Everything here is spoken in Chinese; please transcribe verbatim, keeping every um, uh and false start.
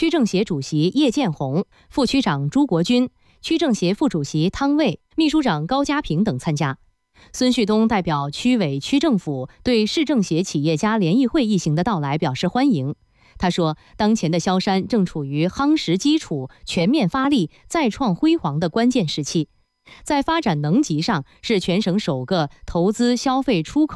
区政协主席叶建红、副区长朱国军、区政协副主席汤卫、秘书长高家平等参加。孙旭东代表区委区政府对市政协企业家联谊会一行的到来表示欢迎。他说，当前的萧山正处于夯实基础、全面发力、再创辉煌的关键时期，在发展能级上是全省首个投资、消费、出口